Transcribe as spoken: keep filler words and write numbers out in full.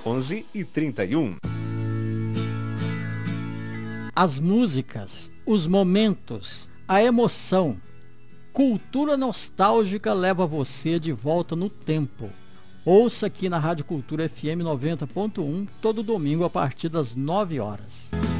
onze e trinta e um. As músicas, os momentos, a emoção. Cultura Nostálgica leva você de volta no tempo. Ouça aqui na Rádio Cultura F M noventa ponto um todo domingo a partir das nove horas.